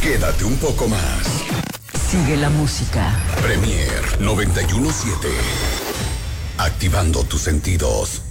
Quédate un poco más. Sigue la música. Premier 91.7. Activando tus sentidos.